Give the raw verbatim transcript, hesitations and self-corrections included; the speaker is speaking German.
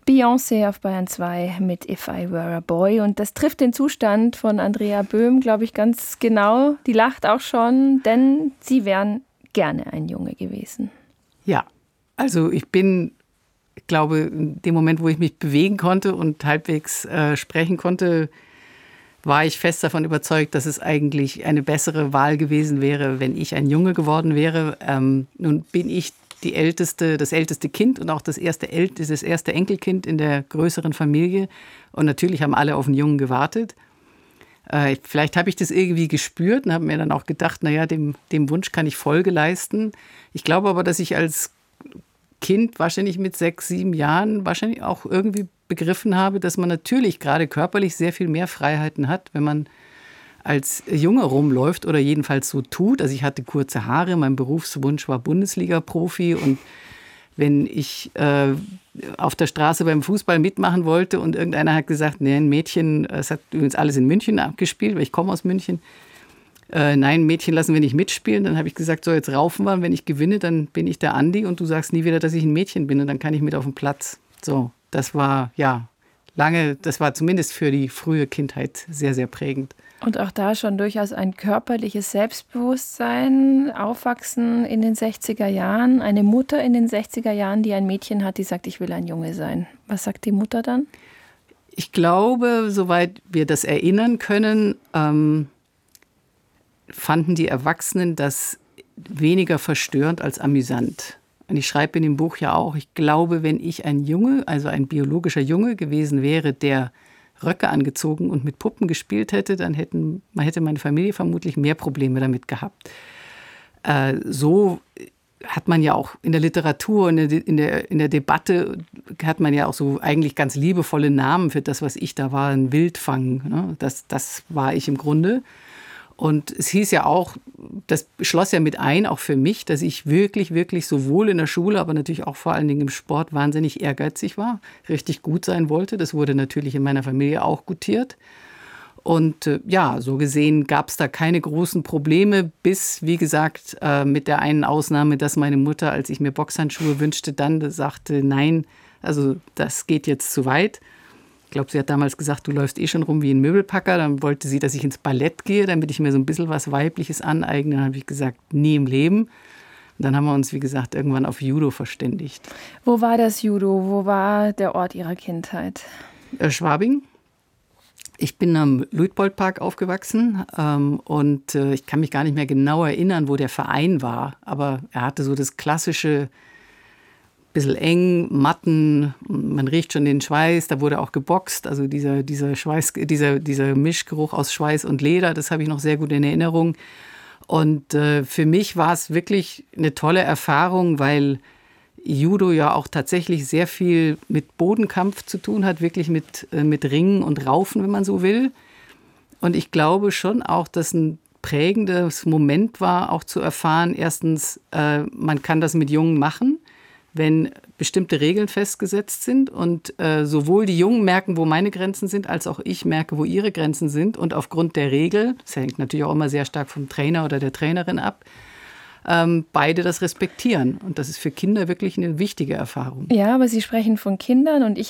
Beyoncé auf Bayern zwei mit If I Were a Boy. Und das trifft den Zustand von Andrea Böhm, glaube ich, ganz genau. Die lacht auch schon, denn sie wären gerne ein Junge gewesen. Ja, also ich bin, ich glaube, in dem Moment, wo ich mich bewegen konnte und halbwegs äh, sprechen konnte, war ich fest davon überzeugt, dass es eigentlich eine bessere Wahl gewesen wäre, wenn ich ein Junge geworden wäre. Ähm, nun bin ich die älteste, das älteste Kind und auch das erste, El- das erste Enkelkind in der größeren Familie. Und natürlich haben alle auf einen Jungen gewartet. Äh, vielleicht habe ich das irgendwie gespürt und habe mir dann auch gedacht, naja, dem, dem Wunsch kann ich Folge leisten. Ich glaube aber, dass ich als Kind, wahrscheinlich mit sechs, sieben Jahren, wahrscheinlich auch irgendwie begriffen habe, dass man natürlich gerade körperlich sehr viel mehr Freiheiten hat, wenn man als Junge rumläuft oder jedenfalls so tut. Also ich hatte kurze Haare, mein Berufswunsch war Bundesliga-Profi und wenn ich äh, auf der Straße beim Fußball mitmachen wollte und irgendeiner hat gesagt, nee, ein Mädchen, es hat übrigens alles in München abgespielt, weil ich komme aus München, äh, nein, Mädchen lassen wir nicht mitspielen, dann habe ich gesagt, so jetzt raufen wir und wenn ich gewinne, dann bin ich der Andi und du sagst nie wieder, dass ich ein Mädchen bin und dann kann ich mit auf den Platz. So, das war, ja, lange, das war zumindest für die frühe Kindheit sehr, sehr prägend. Und auch da schon durchaus ein körperliches Selbstbewusstsein, aufwachsen in den sechziger Jahren. Eine Mutter in den sechziger Jahren, die ein Mädchen hat, die sagt, ich will ein Junge sein. Was sagt die Mutter dann? Ich glaube, soweit wir das erinnern können, ähm, fanden die Erwachsenen das weniger verstörend als amüsant. Und ich schreibe in dem Buch ja auch, ich glaube, wenn ich ein Junge, also ein biologischer Junge gewesen wäre, der Röcke angezogen und mit Puppen gespielt hätte, dann hätten, hätte meine Familie vermutlich mehr Probleme damit gehabt. Äh, so hat man ja auch in der Literatur, in der, in, der, in der Debatte, hat man ja auch so eigentlich ganz liebevolle Namen für das, was ich da war, ein Wildfang. Ne? Das, das war ich im Grunde. Und es hieß ja auch, das schloss ja mit ein, auch für mich, dass ich wirklich, wirklich sowohl in der Schule, aber natürlich auch vor allen Dingen im Sport wahnsinnig ehrgeizig war, richtig gut sein wollte. Das wurde natürlich in meiner Familie auch gutiert. Und äh, ja, so gesehen gab es da keine großen Probleme, bis, wie gesagt, äh, mit der einen Ausnahme, dass meine Mutter, als ich mir Boxhandschuhe wünschte, dann sagte, nein, also das geht jetzt zu weit. Ich glaube, sie hat damals gesagt, du läufst eh schon rum wie ein Möbelpacker. Dann wollte sie, dass ich ins Ballett gehe, damit ich mir so ein bisschen was Weibliches aneigne. Dann habe ich gesagt, nie im Leben. Und dann haben wir uns, wie gesagt, irgendwann auf Judo verständigt. Wo war das Judo? Wo war der Ort Ihrer Kindheit? Äh, Schwabing. Ich bin am Luitpoldpark aufgewachsen ähm, und äh, ich kann mich gar nicht mehr genau erinnern, wo der Verein war. Aber er hatte so das klassische, bisschen eng, Matten, man riecht schon den Schweiß, da wurde auch geboxt, also dieser, dieser, Schweiß, dieser, dieser Mischgeruch aus Schweiß und Leder, das habe ich noch sehr gut in Erinnerung. Und äh, für mich war es wirklich eine tolle Erfahrung, weil Judo ja auch tatsächlich sehr viel mit Bodenkampf zu tun hat, wirklich mit, äh, mit Ringen und Raufen, wenn man so will. Und ich glaube schon auch, dass ein prägendes Moment war, auch zu erfahren, erstens, äh, man kann das mit Jungen machen, wenn bestimmte Regeln festgesetzt sind und äh, sowohl die Jungen merken, wo meine Grenzen sind, als auch ich merke, wo ihre Grenzen sind. Und aufgrund der Regel, das hängt natürlich auch immer sehr stark vom Trainer oder der Trainerin ab, ähm, beide das respektieren. Und das ist für Kinder wirklich eine wichtige Erfahrung. Ja, aber Sie sprechen von Kindern und ich